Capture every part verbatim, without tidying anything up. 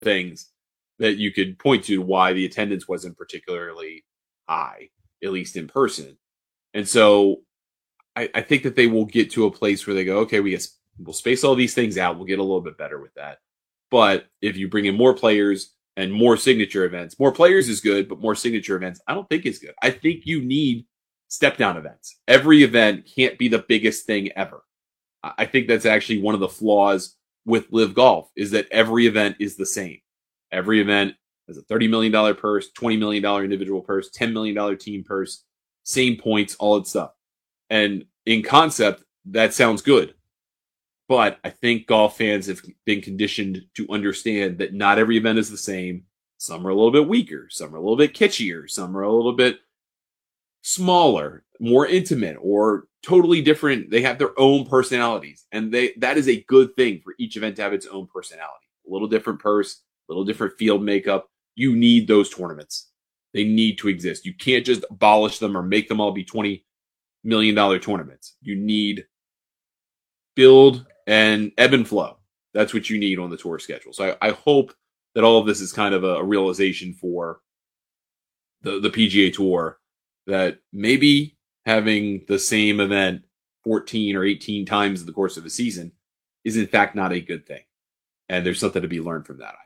things that you could point to why the attendance wasn't particularly high, at least in person. And so I, I think that they will get to a place where they go, okay, we guess we'll space all these things out. We'll get a little bit better with that. But if you bring in more players and more signature events, more players is good, but more signature events, I don't think is good. I think you need step down events. Every event can't be the biggest thing ever. I think that's actually one of the flaws with Live Golf is that every event is the same. Every event has a thirty million dollars purse, twenty million dollars individual purse, ten million dollars team purse, same points, all that stuff. And in concept, that sounds good. But I think golf fans have been conditioned to understand that not every event is the same. Some are a little bit weaker. Some are a little bit kitschier. Some are a little bit smaller, more intimate, or totally different. They have their own personalities. And they that is a good thing for each event to have its own personality. A little different purse, a little different field makeup. You need those tournaments. They need to exist. You can't just abolish them or make them all be twenty million dollars tournaments. You need build and ebb and flow. That's what you need on the tour schedule. So I, I hope that all of this is kind of a, a realization for the, the P G A Tour that maybe having the same event fourteen or eighteen times in the course of a season is in fact not a good thing. And there's something to be learned from that.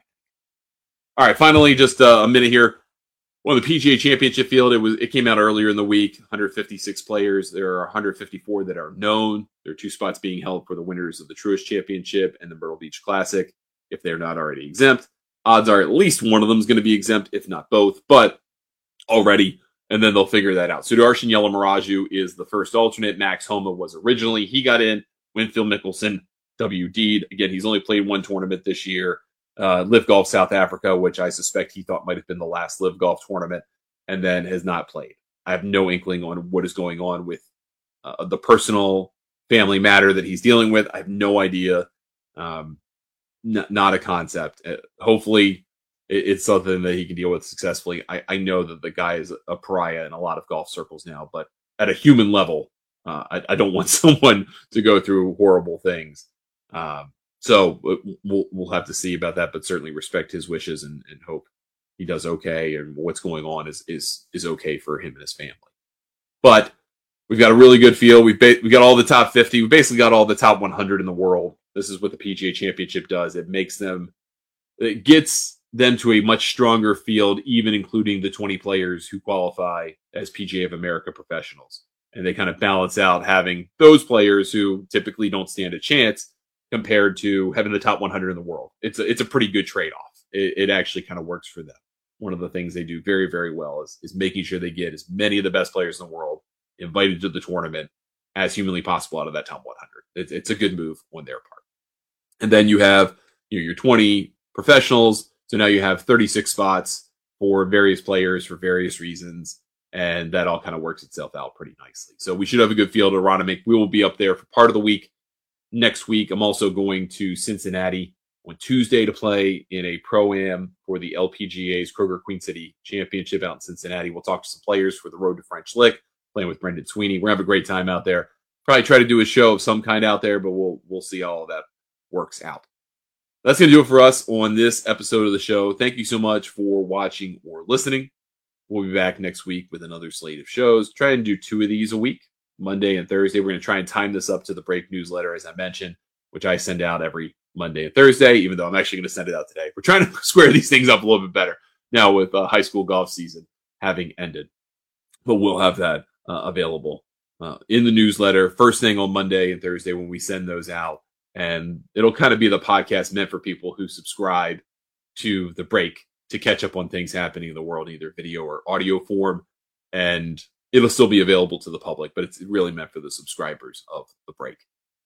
All right, finally, just uh, a minute here. Well, the P G A Championship field, it was it came out earlier in the week. one hundred fifty-six players. There are one hundred fifty-four that are known. There are two spots being held for the winners of the Truist Championship and the Myrtle Beach Classic, if they're not already exempt. Odds are at least one of them is going to be exempt, if not both, but already, and then they'll figure that out. Sudarshan Yelamaraju is the first alternate. Max Homa was originally. He got in. Winfield Mickelson W D'd. Again, he's only played one tournament this year. Uh, Live Golf South Africa, which I suspect he thought might have been the last Live Golf tournament, and then has not played. I have no inkling on what is going on with uh, the personal family matter that he's dealing with. I have no idea. Um, n- not a concept. Uh, hopefully, it- it's something that he can deal with successfully. I-, I know that the guy is a pariah in a lot of golf circles now, but at a human level, uh, I-, I don't want someone to go through horrible things. Um, So we'll we'll have to see about that, but certainly respect his wishes and, and hope he does okay, and what's going on is is is okay for him and his family. But we've got a really good field. We've ba- we got all the top fifty. We basically got all the top one hundred in the world. This is what the P G A Championship does. It makes them, it gets them to a much stronger field, even including the twenty players who qualify as P G A of America professionals, and they kind of balance out having those players who typically don't stand a chance compared to having the top one hundred in the world. It's a, it's a pretty good trade-off. It, it actually kind of works for them. One of the things they do very, very well is, is making sure they get as many of the best players in the world invited to the tournament as humanly possible out of that top one hundred. It's, it's a good move on their part. And then you have you know, your twenty professionals. So now you have thirty-six spots for various players for various reasons. And that all kind of works itself out pretty nicely. So we should have a good field. Aronimink, we will be up there for part of the week. Next week, I'm also going to Cincinnati on Tuesday to play in a Pro-Am for the L P G A's Kroger Queen City Championship out in Cincinnati. We'll talk to some players for the Road to French Lick, playing with Brendan Sweeney. We're going to have a great time out there. Probably try to do a show of some kind out there, but we'll we'll see how all that works out. That's going to do it for us on this episode of the show. Thank you so much for watching or listening. We'll be back next week with another slate of shows. Try and do two of these a week. Monday and Thursday. We're going to try and time this up to the break newsletter, as I mentioned, which I send out every Monday and Thursday, even though I'm actually going to send it out today. We're trying to square these things up a little bit better now with uh, high school golf season having ended. But we'll have that uh, available uh, in the newsletter first thing on Monday and Thursday when we send those out. And it'll kind of be the podcast meant for people who subscribe to the break to catch up on things happening in the world, either video or audio form. And it'll still be available to the public, but it's really meant for the subscribers of the break.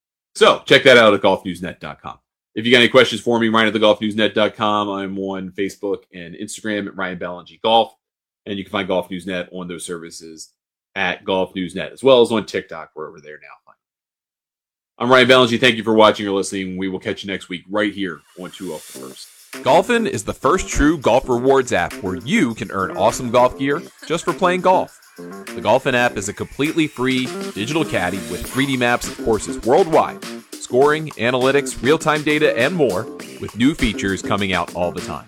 So check that out at golf news net dot com. If you got any questions for me, Ryan at the golf news net dot com. I'm on Facebook and Instagram at Ryan Ballingy Golf. And you can find Golf News Net on those services at Golf News Net, as well as on TikTok. We're over there now. I'm Ryan Ballingy. Thank you for watching or listening. We will catch you next week right here on two oh First. Golfin is the first true golf rewards app where you can earn awesome golf gear just for playing golf. The Golfin app is a completely free digital caddy with three D maps of courses worldwide, scoring, analytics, real-time data, and more, with new features coming out all the time.